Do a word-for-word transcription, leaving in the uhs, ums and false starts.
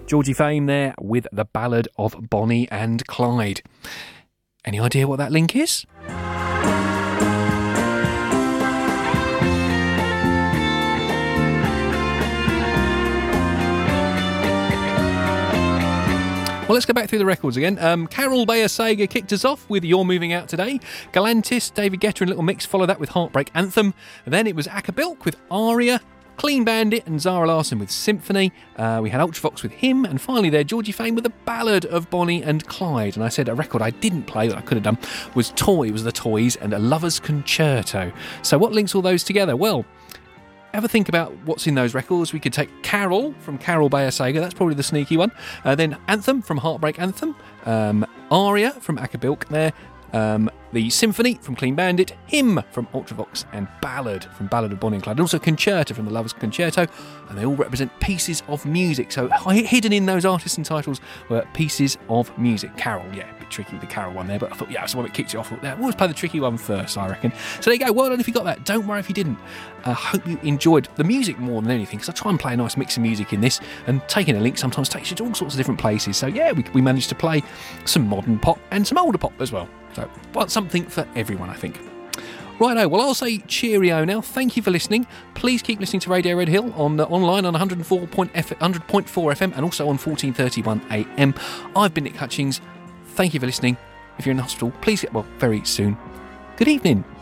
Georgie Fame there with the Ballad of Bonnie and Clyde. Any idea what that link is? Well, let's go back through the records again. Um, Carol Bayer Sager kicked us off with You're Moving Out Today. Galantis, David Guetta and Little Mix followed that with Heartbreak Anthem. And then it was Acabilk with Aria, Clean Bandit and Zara Larsson with Symphony. Uh, we had Ultravox with Him. And finally there, Georgie Fame with the Ballad of Bonnie and Clyde. And I said a record I didn't play that I could have done was Toy, was the Toys, and A Lover's Concerto. So what links all those together? Well, have a think about what's in those records. We could take Carol from Carol Bayer Sager, that's probably the sneaky one. Uh, then Anthem from Heartbreak Anthem. Um, Aria from Acabilk there. Um, the Symphony from Clean Bandit. Him from Ultravox. And Ballad from Ballad of Bonnie and Clyde. And also Concerta from The Lover's Concerto. And they all represent pieces of music. So hidden in those artists and titles were pieces of music. Carol, yeah, a bit tricky with the Carol one there, but I thought, yeah, that's the one that kicked you off. We'll always play the tricky one first, I reckon. So there you go. Well done if you got that. Don't worry if you didn't. I uh, hope you enjoyed the music more than anything, because I try and play a nice mix of music in this, and taking a link sometimes takes you to all sorts of different places. So yeah, we, we managed to play some modern pop and some older pop as well. So, but something for everyone, I think. Righto, well, I'll say cheerio now. Thank you for listening. Please keep listening to Radio Red Hill on uh, online on one hundred four point four F M and also on fourteen thirty-one A M. I've been Nick Hutchings. Thank you for listening. If you're in hospital, please get well very soon. Good evening.